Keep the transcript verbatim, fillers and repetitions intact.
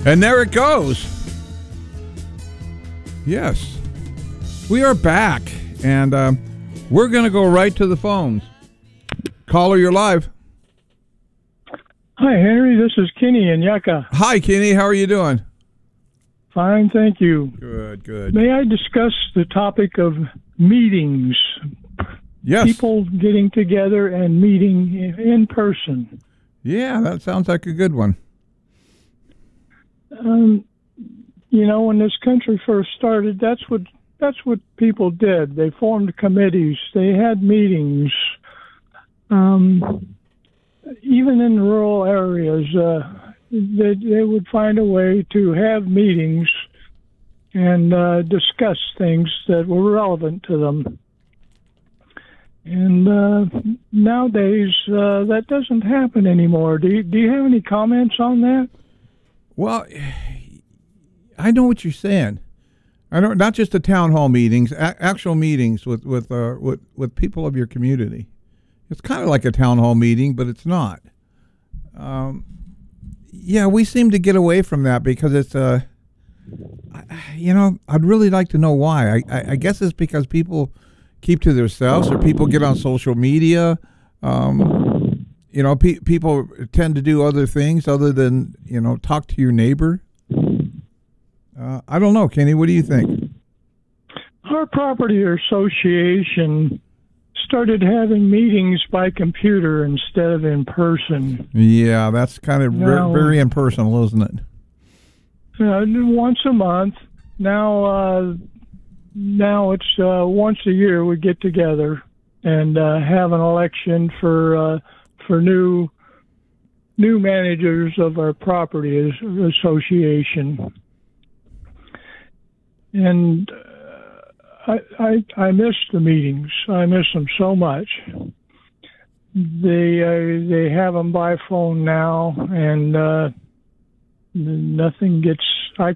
And there it goes. Yes. We are back, and um, we're going to go right to the phones. Caller, you're live. Hi, Henry. This is Kenny in Yucca. Hi, Kenny. How are you doing? Fine, thank you. Good, good. May I discuss the topic of meetings? Yes. People getting together and meeting in person. Yeah, that sounds like a good one. Um, you know, when this country first started, that's what that's what people did. They formed committees. They had meetings. Um, even in rural areas, uh, they, they would find a way to have meetings and uh, discuss things that were relevant to them. And uh, nowadays, uh, that doesn't happen anymore. Do you, do you have any comments on that? Well, I know what you're saying. I don't not just the town hall meetings, a- actual meetings with with, uh, with with people of your community. It's kind of like a town hall meeting, but it's not. Um, yeah, we seem to get away from that because it's uh, you know, I'd really like to know why. I, I, I guess it's because people keep to themselves, or people get on social media. Um, you know, pe- people tend to do other things other than, you know, talk to your neighbor. Uh, I don't know, Kenny. What do you think? Our property association started having meetings by computer instead of in person. Yeah, that's kind of now, very, very impersonal, isn't it? Uh, once a month. Now, uh, now it's uh, once a year we get together and uh, have an election for uh, for new new managers of our property association. And uh, I, I I miss the meetings. I miss them so much. They uh, they have them by phone now, and uh, nothing gets. I